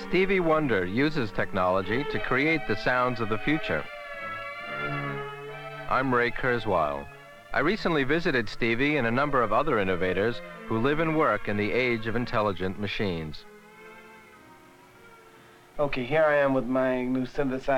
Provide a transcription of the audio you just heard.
Stevie Wonder uses technology to create the sounds of the future. I'm Ray Kurzweil. I recently visited Stevie and a number of other innovators who live and work in the age of intelligent machines. Okay, here I am with my new synthesizer.